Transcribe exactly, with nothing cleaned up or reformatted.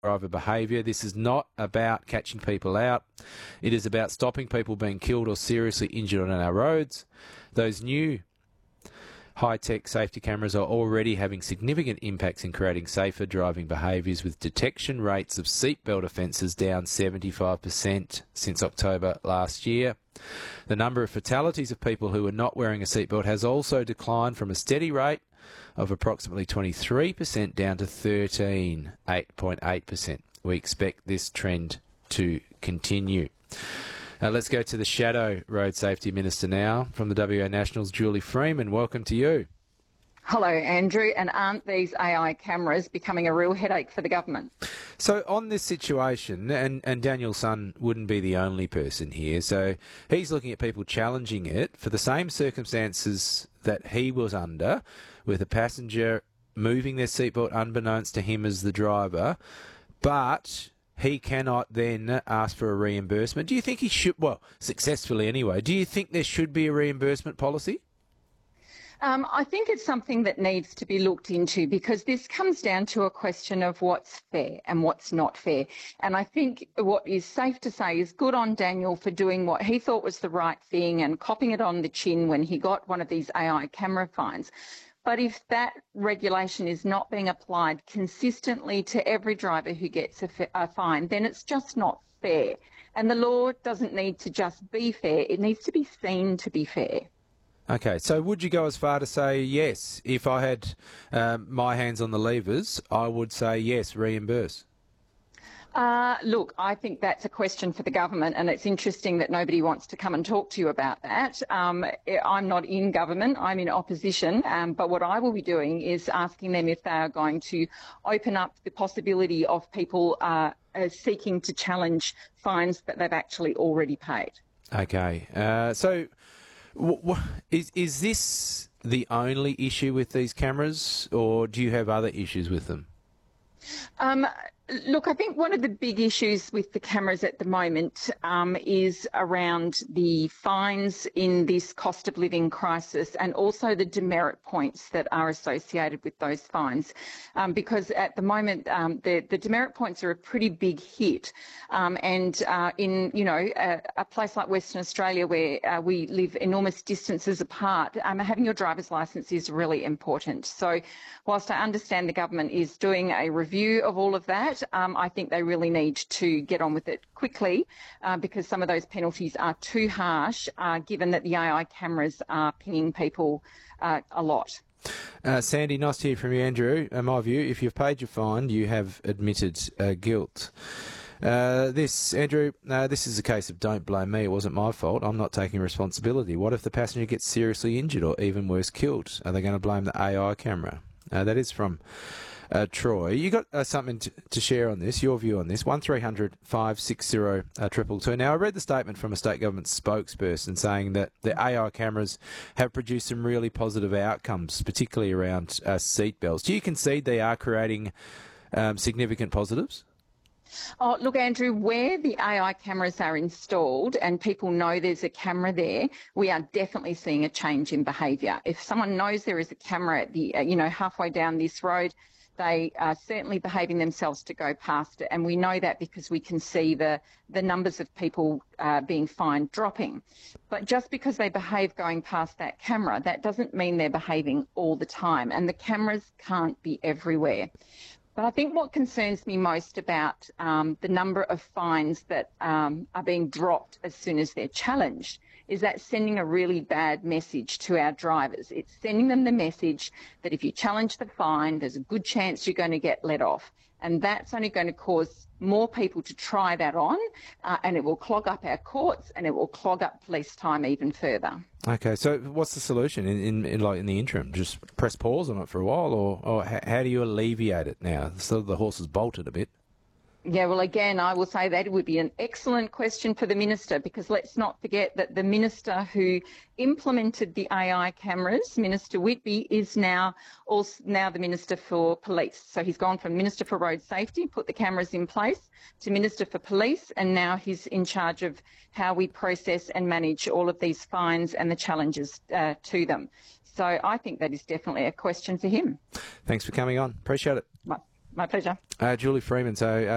driver behaviour. This is not about catching people out. It is about stopping people being killed or seriously injured on our roads. Those new high-tech safety cameras are already having significant impacts in creating safer driving behaviours, with detection rates of seatbelt offences down seventy-five percent since October last year. The number of fatalities of people who are not wearing a seatbelt has also declined from a steady rate of approximately twenty-three percent down to thirteen point eight percent. We expect this trend to continue. Uh, let's go to the Shadow Road Safety Minister now from the W A Nationals, Julie Freeman. Welcome to you. Hello, Andrew. And aren't these A I cameras becoming a real headache for the government? So on this situation, and, and Daniel Sun wouldn't be the only person here, so he's looking at people challenging it for the same circumstances that he was under, with a passenger moving their seatbelt unbeknownst to him as the driver, but he cannot then ask for a reimbursement. Do you think he should, well, successfully anyway, do you think there should be a reimbursement policy? Um, I think it's something that needs to be looked into, because this comes down to a question of what's fair and what's not fair. And I think what is safe to say is good on Daniel for doing what he thought was the right thing and copping it on the chin when he got one of these A I camera fines. But if that regulation is not being applied consistently to every driver who gets a, a fine, then it's just not fair. And the law doesn't need to just be fair, it needs to be seen to be fair. Okay, so would you go as far to say, yes, if I had um, my hands on the levers, I would say, yes, reimburse? Uh, look, I think that's a question for the government, and it's interesting that nobody wants to come and talk to you about that. Um, I'm not in government, I'm in opposition, um, but what I will be doing is asking them if they are going to open up the possibility of people uh, uh, seeking to challenge fines that they've actually already paid. Okay, uh, so w- w- is, is this the only issue with these cameras, or do you have other issues with them? Um, Look, I think one of the big issues with the cameras at the moment um, is around the fines in this cost of living crisis, and also the demerit points that are associated with those fines. Um, because at the moment, um, the, the demerit points are a pretty big hit. Um, and uh, in, you know, a, a place like Western Australia, where uh, we live enormous distances apart, um, having your driver's licence is really important. So whilst I understand the government is doing a review of all of that, Um, I think they really need to get on with it quickly, uh, because some of those penalties are too harsh, uh, given that the A I cameras are pinging people uh, a lot. Uh, Sandy, nice to hear from you, Andrew. In my view, if you've paid your fine, you have admitted uh, guilt. Uh, this, Andrew, uh, this is a case of don't blame me. It wasn't my fault. I'm not taking responsibility. What if the passenger gets seriously injured or even worse, killed? Are they going to blame the A I camera? Uh, that is from Uh, Troy. You got uh, something to, to share on this, your view on this, one three hundred five six zero two two two. Now, I read the statement from a state government spokesperson saying that the A I cameras have produced some really positive outcomes, particularly around uh, seatbelts. Do you concede they are creating um, significant positives? Oh, look, Andrew, where the A I cameras are installed and people know there's a camera there, we are definitely seeing a change in behaviour. If someone knows there is a camera at the, uh, you know, halfway down this road, they are certainly behaving themselves to go past it, and we know that because we can see the, the numbers of people uh, being fined dropping. But just because they behave going past that camera, that doesn't mean they're behaving all the time, and the cameras can't be everywhere. But I think what concerns me most about um, the number of fines that um, are being dropped as soon as they're challenged is that sending a really bad message to our drivers. It's sending them the message that if you challenge the fine, there's a good chance you're going to get let off. And that's only going to cause more people to try that on, uh, and it will clog up our courts, and it will clog up police time even further. Okay, so what's the solution in, in, in like in the interim? Just press pause on it for a while, or, or how do you alleviate it now? So the horse has bolted a bit. Yeah, well, again, I will say that it would be an excellent question for the Minister, because let's not forget that the Minister who implemented the A I cameras, Minister Whitby, is now also now the Minister for Police. So he's gone from Minister for Road Safety, put the cameras in place, to Minister for Police, and now he's in charge of how we process and manage all of these fines and the challenges uh, to them. So I think that is definitely a question for him. Thanks for coming on. Appreciate it. My, my pleasure. Uh, Julie Freeman. So. Uh